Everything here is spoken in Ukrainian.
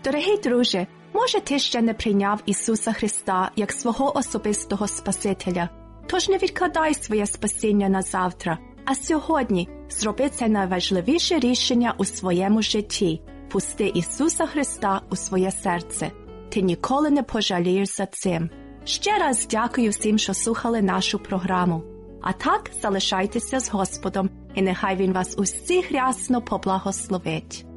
Дорогий друже, може ти ще не прийняв Ісуса Христа як свого особистого Спасителя? Тож не відкладай своє спасіння на завтра, а сьогодні зроби це найважливіше рішення у своєму житті. Пусти Ісуса Христа у своє серце. Ти ніколи не пожалієш за цим. Ще раз дякую всім, що слухали нашу програму. А так, залишайтеся з Господом, і нехай Він вас усіх рясно поблагословить.